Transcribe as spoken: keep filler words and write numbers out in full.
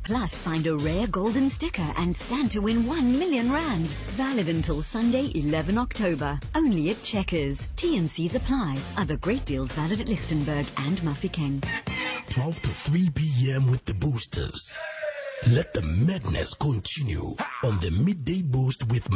Plus, find a rare golden sticker and stand to win one million rand. Valid until Sunday, eleventh October. Only at Checkers. T and C's apply. Other great deals valid at Lichtenberg and Mafeking. twelve to three p m with the boosters. Let the madness continue on the Midday Boost with